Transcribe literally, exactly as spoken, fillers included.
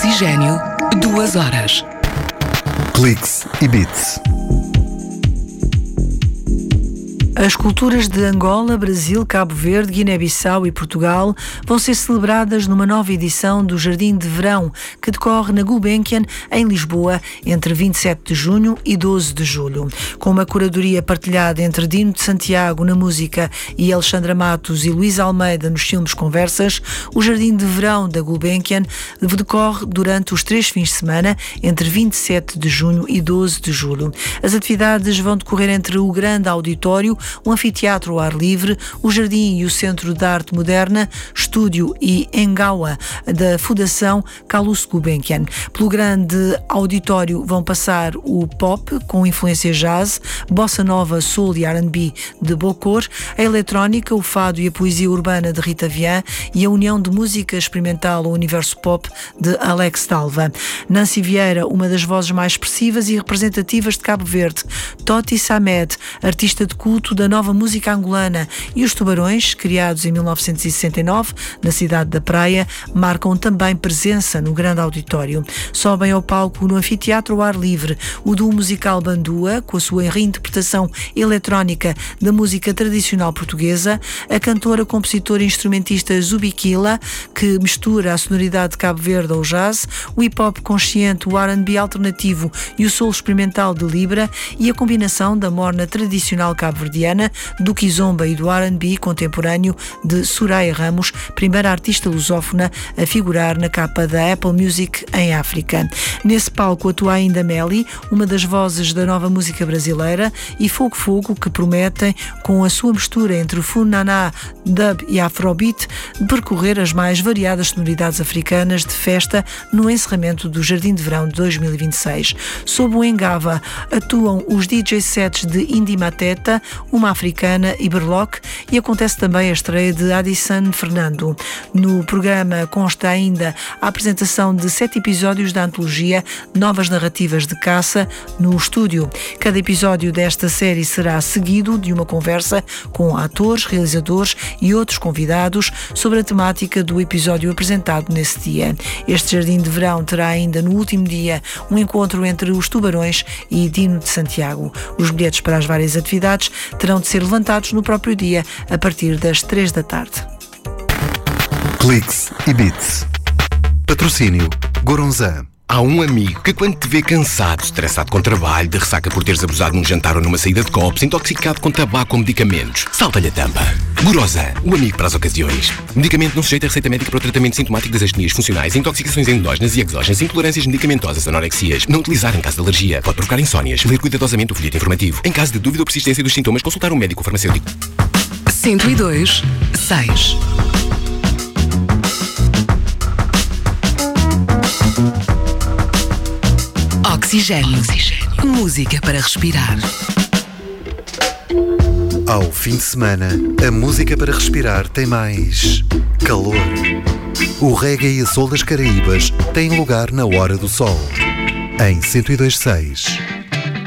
Oxigênio, duas horas. Cliques e Beats. As culturas de Angola, Brasil, Cabo Verde, Guiné-Bissau e Portugal vão ser celebradas numa nova edição do Jardim de Verão, que decorre na Gulbenkian, em Lisboa, entre vinte e sete de junho e doze de julho. Com uma curadoria partilhada entre Dino de Santiago na música e Alexandra Matos e Luísa Almeida nos filmes Conversas, o Jardim de Verão da Gulbenkian decorre durante os três fins de semana, entre vinte e sete de junho e doze de julho. As atividades vão decorrer entre o grande auditório, o anfiteatro ao ar livre, o jardim e o Centro de Arte Moderna, estúdio e Engawa da Fundação Calouste Gulbenkian. Pelo grande auditório vão passar o pop com influência jazz, bossa nova, soul e R and B de Bocor, a eletrónica, o fado e a poesia urbana de Rita Vian e a união de música experimental ao universo pop de Alex Dalva. Nancy Vieira, uma das vozes mais expressivas e representativas de Cabo Verde, Toti Samed, artista de culto da nova música angolana, e os Tubarões, criados em mil novecentos e sessenta e nove na cidade da Praia, marcam também presença no grande auditório. Sobem ao palco no anfiteatro ao ar livre o duo musical Bandua, com a sua reinterpretação eletrónica da música tradicional portuguesa, a cantora, compositora e instrumentista Zubikila, que mistura a sonoridade de Cabo Verde ao jazz, o hip-hop consciente, o R and B alternativo e o soul experimental de Libra, e a combinação da morna tradicional cabo-verdiana, do kizomba e do R and B contemporâneo de Soraya Ramos, primeira artista lusófona a figurar na capa da Apple Music em África. Nesse palco atua ainda Meli, uma das vozes da nova música brasileira, e Fogo Fogo, que prometem, com a sua mistura entre funaná, dub e afrobeat, percorrer as mais variadas sonoridades africanas de festa no encerramento do Jardim de Verão de dois mil e vinte e seis. Sob o Engava atuam os D J sets de Indy Mateta, Uma Africana e Berloc, e acontece também a estreia de Addison Fernando. No programa consta ainda a apresentação de sete episódios da antologia Novas Narrativas de Caça no estúdio. Cada episódio desta série será seguido de uma conversa com atores, realizadores e outros convidados sobre a temática do episódio apresentado nesse dia. Este Jardim de Verão terá ainda no último dia um encontro entre os Tubarões e Dino de Santiago. Os bilhetes para as várias atividades terão de ser levantados no próprio dia, a partir das três da tarde. Cliques e Beats. Patrocínio Goronzan. Há um amigo que, quando te vê cansado, estressado com trabalho, de ressaca por teres abusado num jantar ou numa saída de copos, intoxicado com tabaco ou medicamentos, salta-lhe a tampa. Goronzan, o amigo para as ocasiões. Medicamento não sujeito a receita médica para o tratamento sintomático das astenias funcionais, intoxicações endógenas e exógenas, intolerâncias medicamentosas, anorexias. Não utilizar em caso de alergia. Pode provocar insónias. Ler cuidadosamente o folheto informativo. Em caso de dúvida ou persistência dos sintomas, consultar um médico farmacêutico. cento e dois, seis. Oxigênio. Oxigênio. Música para respirar. Ao fim de semana, a música para respirar tem mais calor. O reggae e a soul das Caraíbas têm lugar na Hora do Sol, em cento e dois ponto seis.